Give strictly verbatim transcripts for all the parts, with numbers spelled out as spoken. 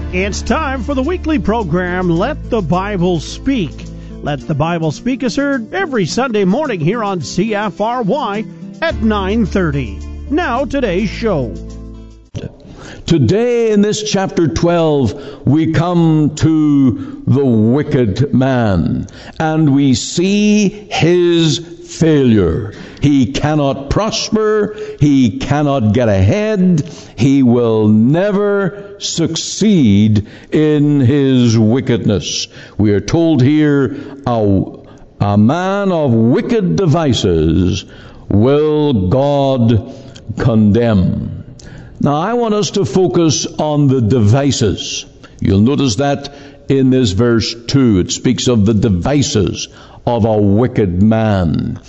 It's time for the weekly program, Let the Bible Speak. Let the Bible Speak is heard every Sunday morning here on C F R Y at nine thirty. Now, today's show. Today in this chapter twelve, we come to the wicked man, and we see his failure. He cannot prosper. He cannot get ahead. He will never succeed in his wickedness. We are told here, a, a man of wicked devices will God condemn. Now, I want us to focus on the devices. You'll notice that in this verse two, it speaks of the devices of a wicked man.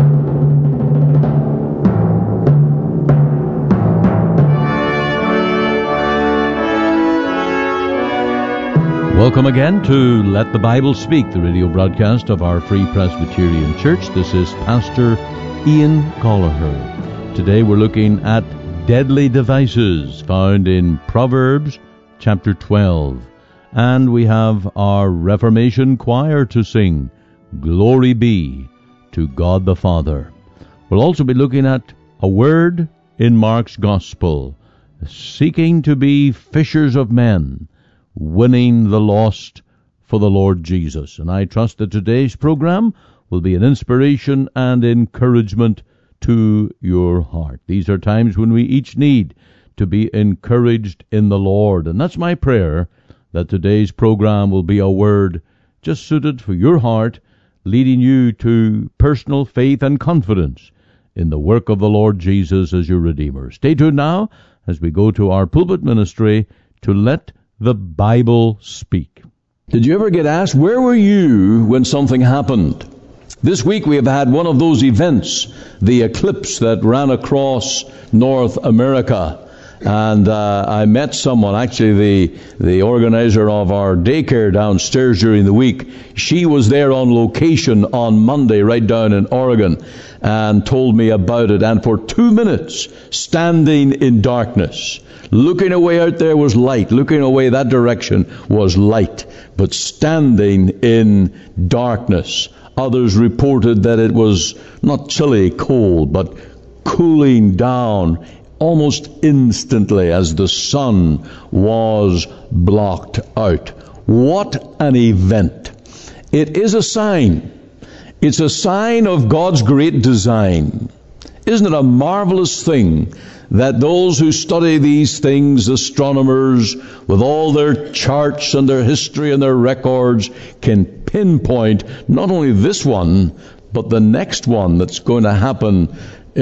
Welcome again to Let the Bible Speak, the radio broadcast of our Free Presbyterian Church. This is Pastor Ian Colliher. Today we're looking at deadly devices found in Proverbs chapter twelve. And we have our Reformation choir to sing, Glory Be to God the Father. We'll also be looking at a word in Mark's Gospel, seeking to be fishers of men, winning the lost for the Lord Jesus. And I trust that today's program will be an inspiration and encouragement to your heart. These are times when we each need to be encouraged in the Lord. And that's my prayer, that today's program will be a word just suited for your heart, leading you to personal faith and confidence in the work of the Lord Jesus as your Redeemer. Stay tuned now as we go to our pulpit ministry to Let the Bible Speak. Did you ever get asked, where were you when something happened? This week we have had one of those events, the eclipse that ran across North America. And uh, I met someone, actually the the organizer of our daycare downstairs during the week. She was there on location on Monday right down in Oregon and told me about it. And for two minutes, standing in darkness, looking away out there was light. Looking away that direction was light. But standing in darkness. Others reported that it was not chilly cold, but cooling down almost instantly as the sun was blocked out. What an event. It is a sign. It's a sign of God's great design. Isn't it a marvelous thing that those who study these things, astronomers, with all their charts and their history and their records, can pinpoint not only this one, but the next one that's going to happen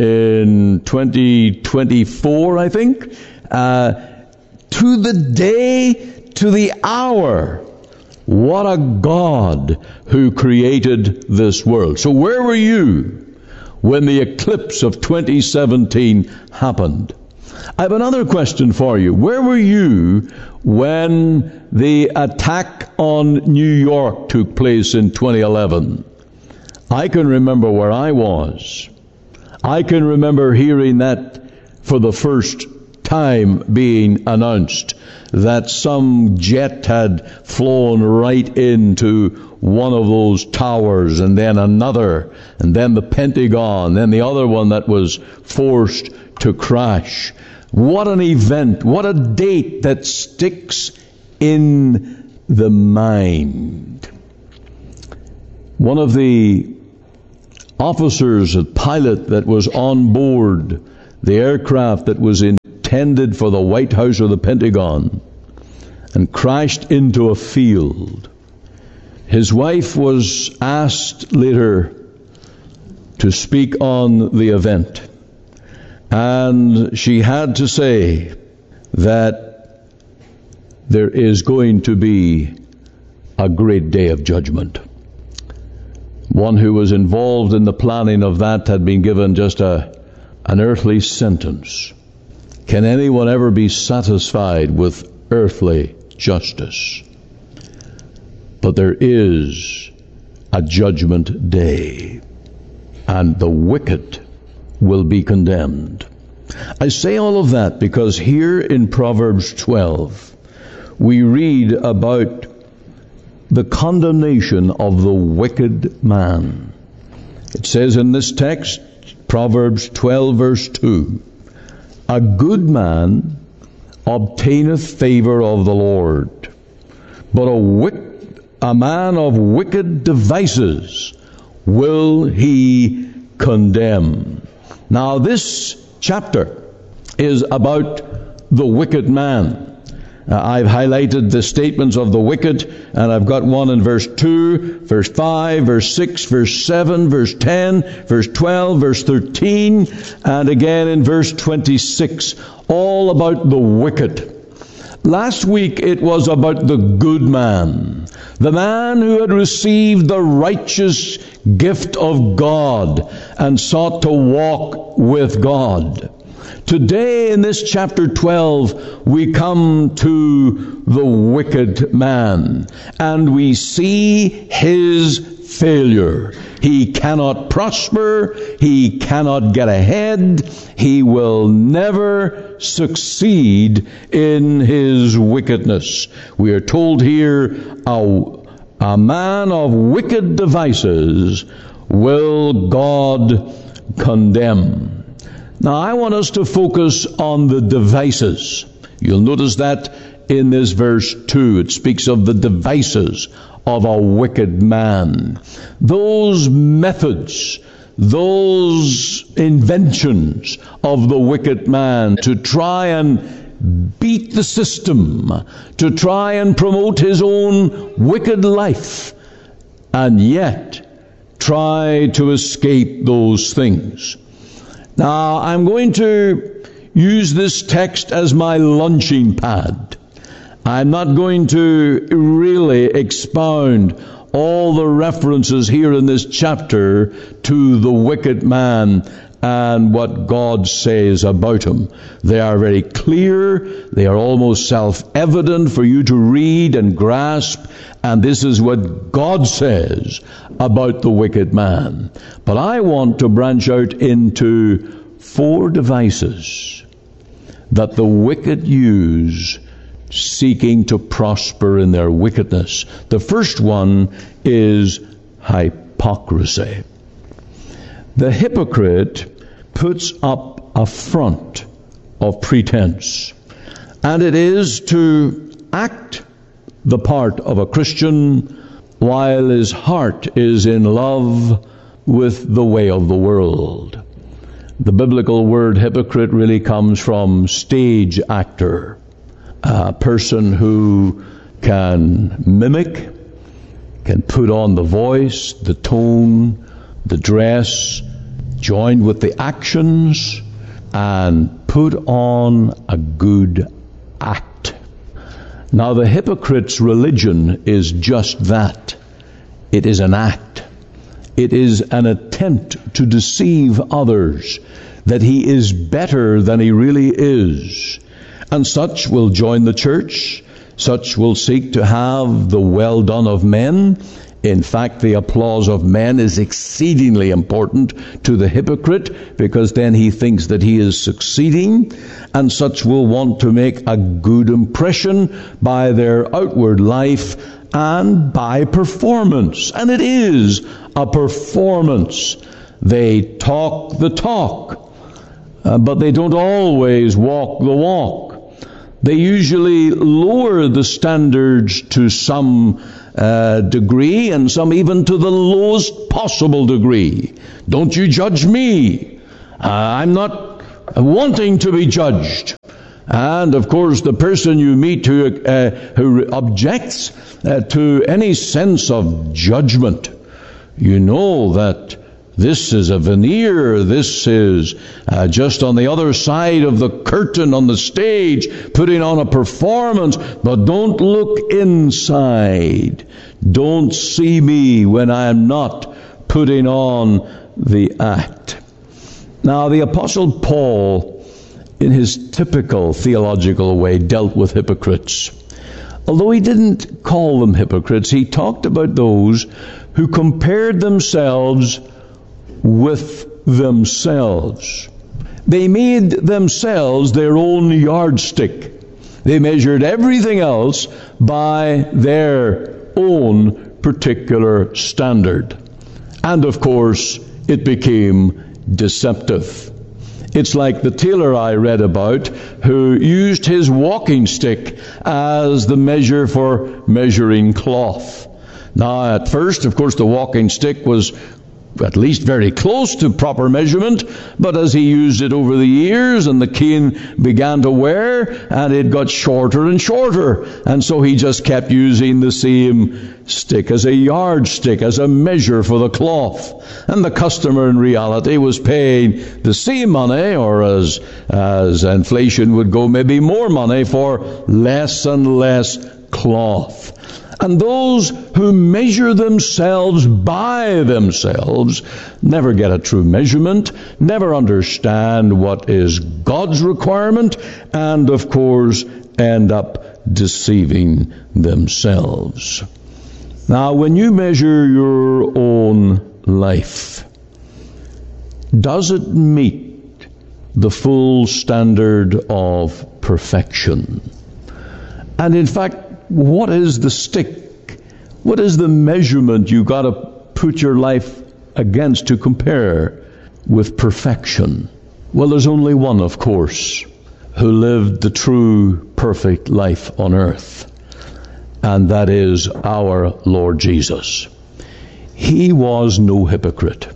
in twenty twenty-four, I think, uh, to the day, to the hour. What a God who created this world. So where were you when the eclipse of twenty seventeen happened? I have another question for you. Where were you when the attack on New York took place in twenty eleven? I can remember where I was. I can remember hearing that for the first time being announced, that some jet had flown right into one of those towers, and then another, and then the Pentagon, then the other one that was forced to crash. What an event, what a date that sticks in the mind. One of the officers, a pilot that was on board the aircraft that was intended for the White House or the Pentagon and crashed into a field. His wife was asked later to speak on the event, and she had to say that there is going to be a great day of judgment. One who was involved in the planning of that had been given just a an earthly sentence. Can anyone ever be satisfied with earthly justice? But there is a judgment day, and the wicked will be condemned. I say all of that because here in Proverbs twelve, we read about the condemnation of the wicked man. It says in this text, Proverbs twelve verse two, "A good man obtaineth favor of the Lord, but a, wick, a man of wicked devices will he condemn." Now this chapter is about the wicked man. Uh, I've highlighted the statements of the wicked, and I've got one in verse two, verse five, verse six, verse seven, verse ten, verse twelve, verse thirteen, and again in verse twenty-six, all about the wicked. Last week it was about the good man, the man who had received the righteous gift of God and sought to walk with God. Today in this chapter twelve, we come to the wicked man, and we see his failure. He cannot prosper. He cannot get ahead. He will never succeed in his wickedness. We are told here, a, a man of wicked devices will God condemn. Now, I want us to focus on the devices. You'll notice that in this verse two, it speaks of the devices of a wicked man. Those methods, those inventions of the wicked man to try and beat the system, to try and promote his own wicked life, and yet try to escape those things. Now, I'm going to use this text as my launching pad. I'm not going to really expound all the references here in this chapter to the wicked man and what God says about him. They are very clear. They are almost self-evident for you to read and grasp. And this is what God says about the wicked man. But I want to branch out into four devices that the wicked use seeking to prosper in their wickedness. The first one is hypocrisy. The hypocrite puts up a front of pretense, and it is to act the part of a Christian while his heart is in love with the way of the world. The biblical word hypocrite really comes from stage actor, a person who can mimic, can put on the voice, the tone, the dress, joined with the actions, and put on a good act. Now, the hypocrite's religion is just that. It is an act. It is an attempt to deceive others that he is better than he really is. And such will join the church. Such will seek to have the well done of men. In fact, the applause of men is exceedingly important to the hypocrite, because then he thinks that he is succeeding. And such will want to make a good impression by their outward life and by performance. And it is a performance. They talk the talk, uh, but they don't always walk the walk. They usually lower the standards to some uh, degree, and some even to the lowest possible degree. Don't you judge me. Uh, I'm not wanting to be judged. And of course, the person you meet who uh, who objects uh, to any sense of judgment, you know that this is a veneer. This is uh, just on the other side of the curtain on the stage, putting on a performance. But don't look inside. Don't see me when I am not putting on the act. Now, the Apostle Paul, in his typical theological way, dealt with hypocrites. Although he didn't call them hypocrites, he talked about those who compared themselves with themselves. They made themselves their own yardstick. They measured everything else by their own particular standard. And of course, it became deceptive. It's like the tailor I read about who used his walking stick as the measure for measuring cloth. Now, at first, of course, the walking stick was at least very close to proper measurement, but as he used it over the years and the cane began to wear, and it got shorter and shorter, and so he just kept using the same stick as a yardstick, as a measure for the cloth. And the customer in reality was paying the same money, or as as inflation would go, maybe more money for less and less cloth. And those who measure themselves by themselves never get a true measurement, never understand what is God's requirement, and of course end up deceiving themselves. Now, when you measure your own life, does it meet the full standard of perfection? And in fact, what is the stick? What is the measurement you got to put your life against to compare with perfection? Well, there's only one, of course, who lived the true, perfect life on earth, and that is our Lord Jesus. He was no hypocrite.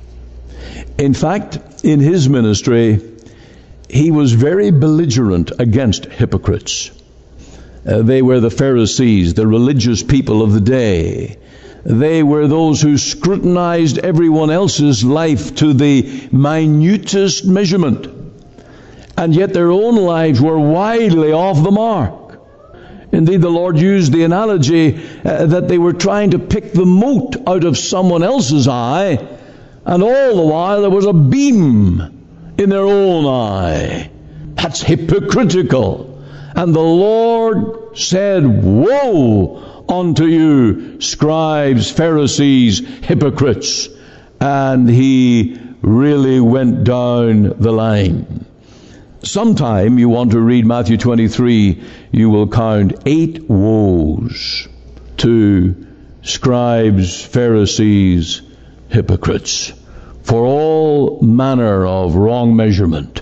In fact, in his ministry, he was very belligerent against hypocrites. Uh, they were the Pharisees, the religious people of the day. They were those who scrutinized everyone else's life to the minutest measurement. And yet their own lives were widely off the mark. Indeed, the Lord used the analogy uh, that they were trying to pick the mote out of someone else's eye, and all the while there was a beam in their own eye. That's hypocritical. And the Lord said, "Woe unto you, scribes, Pharisees, hypocrites." And he really went down the line. Sometime you want to read Matthew twenty-three, you will count eight woes to scribes, Pharisees, hypocrites, for all manner of wrong measurement.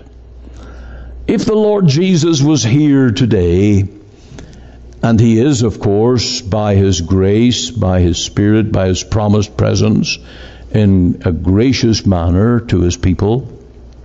If the Lord Jesus was here today, and he is, of course, by his grace, by his Spirit, by his promised presence, in a gracious manner to his people,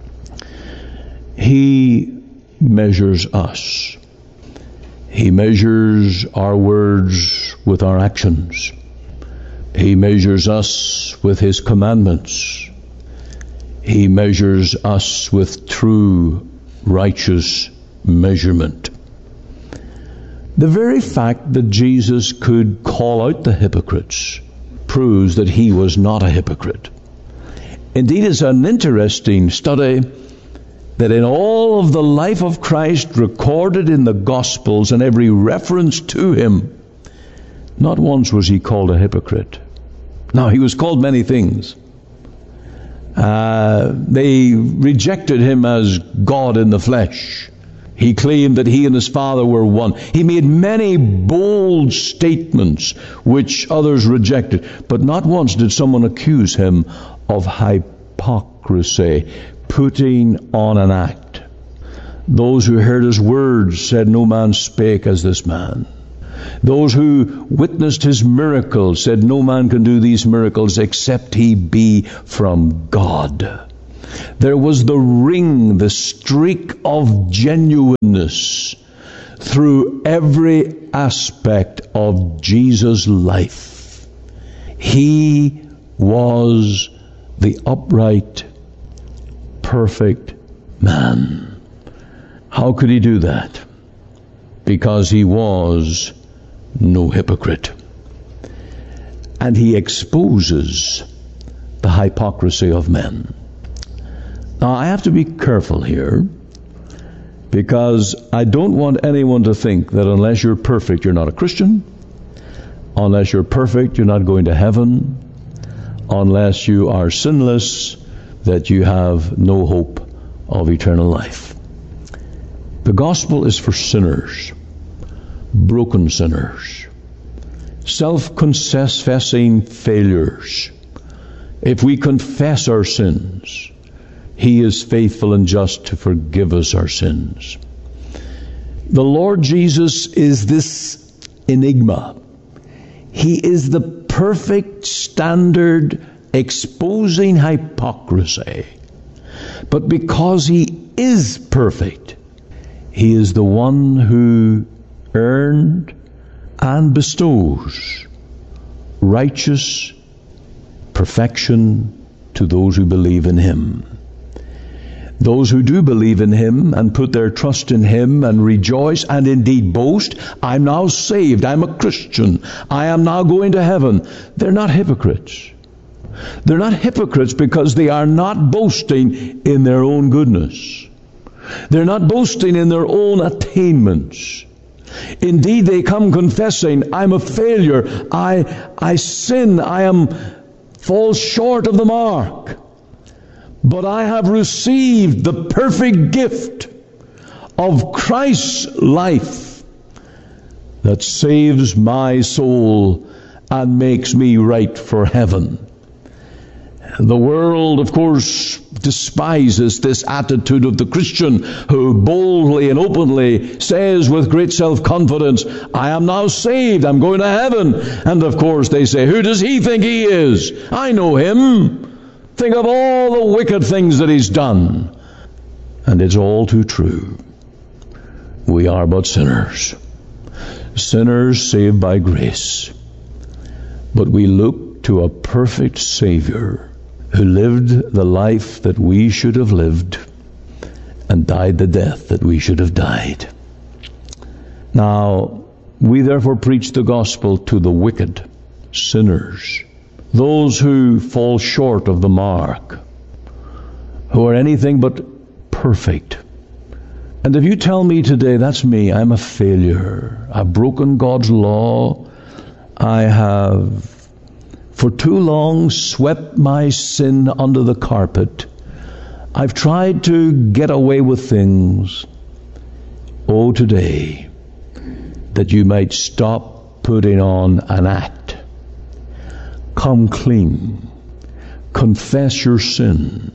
he measures us. He measures our words with our actions. He measures us with his commandments. He measures us with true righteous measurement. The very fact that Jesus could call out the hypocrites proves that he was not a hypocrite. Indeed, it's an interesting study that in all of the life of Christ recorded in the Gospels and every reference to him, not once was he called a hypocrite. Now, he was called many things. Uh, they rejected him as God in the flesh. He claimed that he and his Father were one. He made many bold statements which others rejected, but not once did someone accuse him of hypocrisy, putting on an act. Those who heard his words said, "No man spake as this man." Those who witnessed his miracles said, "No man can do these miracles except he be from God." There was the ring, the streak of genuineness through every aspect of Jesus' life. He was the upright, perfect man. How could he do that? Because he was no hypocrite. And he exposes the hypocrisy of men. Now, I have to be careful here, because I don't want anyone to think that unless you're perfect, you're not a Christian. Unless you're perfect, you're not going to heaven. Unless you are sinless, that you have no hope of eternal life. The gospel is for sinners, broken sinners, self-confessing failures. If we confess our sins, He is faithful and just to forgive us our sins. The Lord Jesus is this enigma. He is the perfect standard exposing hypocrisy. But because He is perfect, He is the one who earned and bestows righteous perfection to those who believe in Him. Those who do believe in Him and put their trust in Him and rejoice and indeed boast, I'm now saved, I'm a Christian, I am now going to heaven. They're not hypocrites. They're not hypocrites because they are not boasting in their own goodness. They're not boasting in their own attainments. Indeed, they come confessing, I'm a failure, I, I sin, I am fall short of the mark. But I have received the perfect gift of Christ's life that saves my soul and makes me right for heaven. The world, of course, despises this attitude of the Christian who boldly and openly says with great self-confidence, I am now saved, I'm going to heaven. And of course they say, who does he think he is? I know him. Think of all the wicked things that he's done. And it's all too true. We are but sinners. Sinners saved by grace. But we look to a perfect Savior who lived the life that we should have lived and died the death that we should have died. Now, we therefore preach the gospel to the wicked, sinners, those who fall short of the mark, who are anything but perfect. And if you tell me today, that's me, I'm a failure, I've broken God's law, I have for too long swept my sin under the carpet, I've tried to get away with things, oh, today, that you might stop putting on an act. Come clean. Confess your sin.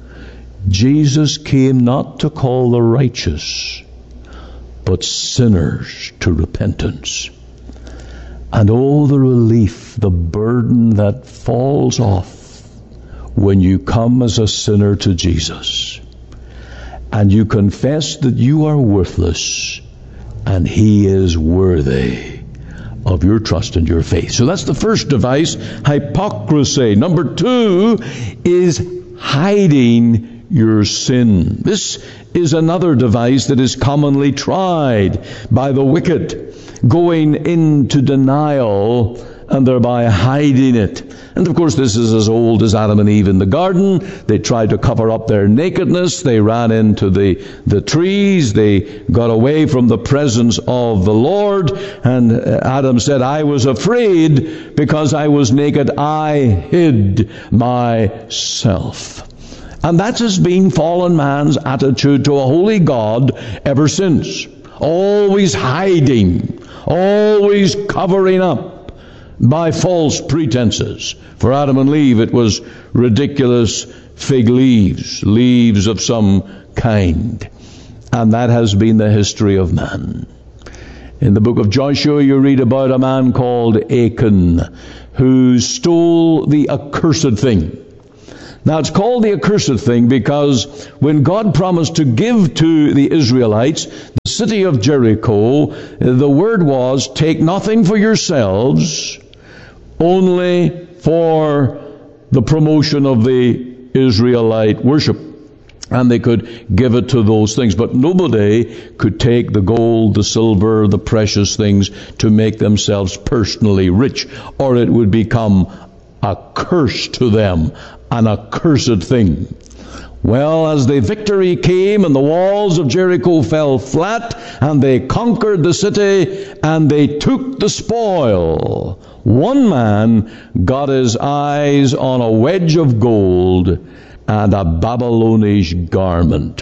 Jesus came not to call the righteous, but sinners to repentance. And oh, the relief, the burden that falls off when you come as a sinner to Jesus and you confess that you are worthless and He is worthy of your trust and your faith. So that's the first device, hypocrisy. Number two is hiding your sin. This is another device that is commonly tried by the wicked, going into denial and thereby hiding it. And of course this is as old as Adam and Eve in the garden. They tried to cover up their nakedness. They ran into the, the trees. They got away from the presence of the Lord. And Adam said, I was afraid because I was naked. I hid myself. And that has been fallen man's attitude to a holy God ever since. Always hiding, always covering up by false pretenses. For Adam and Eve, it was ridiculous fig leaves, leaves of some kind. And that has been the history of man. In the book of Joshua, you read about a man called Achan, who stole the accursed thing. Now, it's called the accursed thing because when God promised to give to the Israelites the city of Jericho, the word was, take nothing for yourselves, only for the promotion of the Israelite worship. And they could give it to those things. But nobody could take the gold, the silver, the precious things to make themselves personally rich, or it would become a curse to them, an accursed thing. Well, as the victory came and the walls of Jericho fell flat and they conquered the city and they took the spoil, one man got his eyes on a wedge of gold and a Babylonish garment.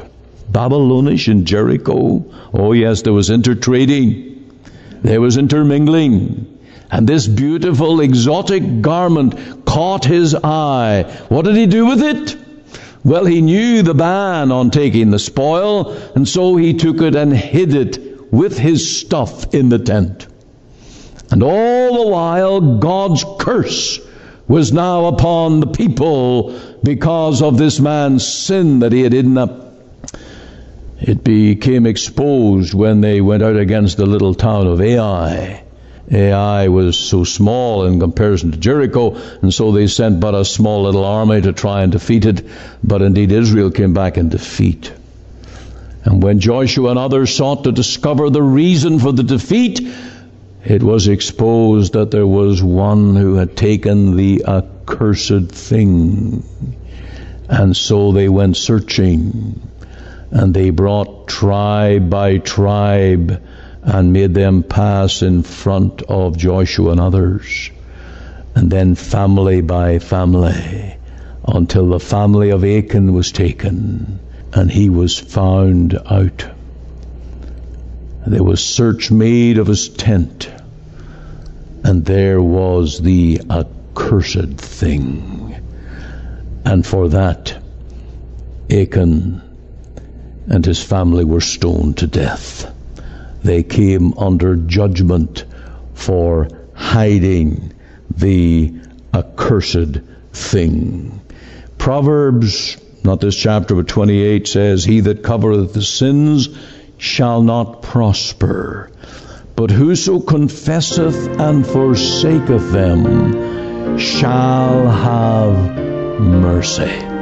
Babylonish in Jericho. Oh yes, there was intertrading. There was intermingling. And this beautiful exotic garment caught his eye. What did he do with it? Well, he knew the ban on taking the spoil, and so he took it and hid it with his stuff in the tent. And all the while, God's curse was now upon the people because of this man's sin that he had hidden up. It became exposed when they went out against the little town of Ai. Ai was so small in comparison to Jericho, and so they sent but a small little army to try and defeat it. But indeed Israel came back in defeat. And when Joshua and others sought to discover the reason for the defeat, it was exposed that there was one who had taken the accursed thing. And so they went searching, and they brought tribe by tribe and made them pass in front of Joshua and others, and then family by family, until the family of Achan was taken, and he was found out. There was search made of his tent, and there was the accursed thing. And for that, Achan and his family were stoned to death. They came under judgment for hiding the accursed thing. Proverbs, not this chapter but twenty-eight, says, "He that covereth the sins shall not prosper, but whoso confesseth and forsaketh them shall have mercy."